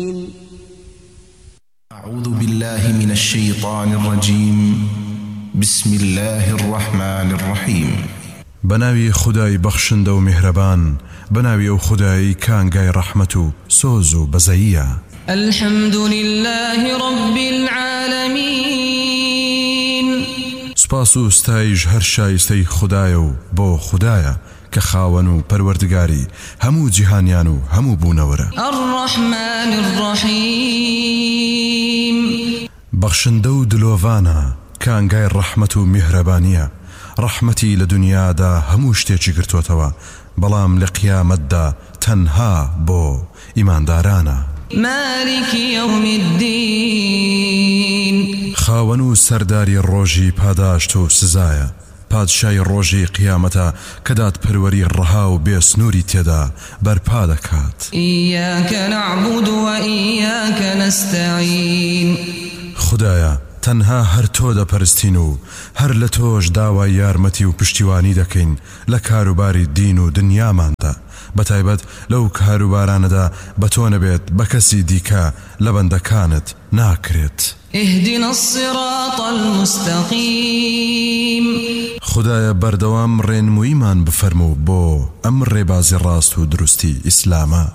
أعوذ بالله من الشيطان الرجيم. بسم الله الرحمن الرحيم. بناوي خداي بخشند و مهربان، بناوي او خداي كانغاي رحمتو سوزو بزايا. الحمد لله رب العالمين. سپاسو ستایش هر شایسته خدایو بو خدایا كخاونو پروردگاري همو جهانيانو همو بونورا. الرحمن الرحيم. بخشندو دلووانا كانغاي رحمتو مهربانية. رحمتي لدنيا دا همو شتيچي گرتوتوا، بلام لقيامت دا تنها بو إيمان دارانا. مالك يوم الدين. خاونو سرداري الروجي پاداشتو سزايا، پادشای روجي قيامتا كدات پروری رها و بيسنوري تيدا برپا دكات. إياك نعبد وإياك نستعين. خدايا تنها هر تو دا پرستينو، هر لتوش داوا يارمتي و پشتیوانی دكين لكاروباري دين و دنيا ماندا، بتايبت لو كاروباران دا بتون بيت بكسي ديكا لبند كانت ناكرت. اهدنا الصراط المستقيم. خدايا بردوام رين مو إيمان بفرمو بو أمر بازي الراست و درستي إسلاما.